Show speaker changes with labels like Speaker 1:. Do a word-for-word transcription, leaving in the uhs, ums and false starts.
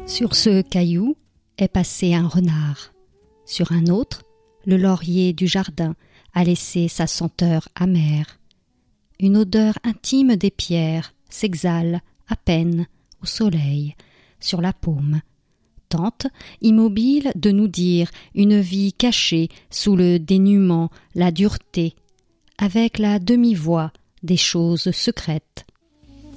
Speaker 1: Sur ce caillou est passé un renard. Sur un autre, le laurier du jardin a laissé sa senteur amère. Une odeur intime des pierres s'exhale à peine au soleil, sur la paume, tente, immobile, de nous dire une vie cachée sous le dénuement, la dureté, avec la demi-voix des choses secrètes.